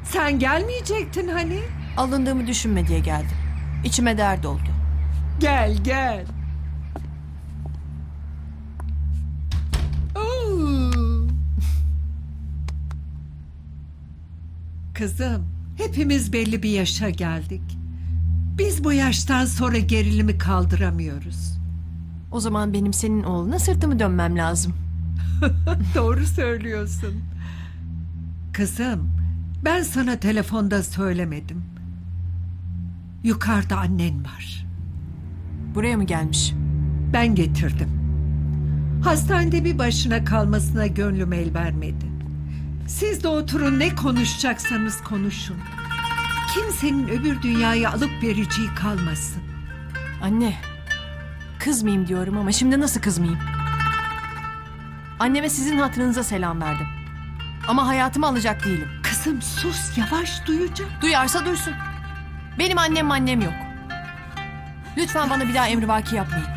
Sen gelmeyecektin hani. Alındığımı düşünme diye geldim. İçime dert oldu. Gel gel. Oo. Kızım, hepimiz belli bir yaşa geldik. Biz bu yaştan sonra gerilimi kaldıramıyoruz. O zaman benim senin oğluna sırtımı dönmem lazım. Doğru söylüyorsun. Kızım, ben sana telefonda söylemedim. Yukarıda annen var. Buraya mı gelmiş? Ben getirdim. Hastanede bir başına kalmasına gönlüm el vermedi. Siz de oturun, ne konuşacaksanız konuşun. Kimsenin öbür dünyaya alıp vereceği kalmasın. Anne, kızmayayım diyorum ama şimdi nasıl kızmayayım? Anneme sizin hatırınıza selam verdim. Ama hayatımı alacak değilim. Kızım sus, yavaş, duyacak. Duyarsa duysun. Benim annem yok. Lütfen bana bir daha emrivaki yapmayın.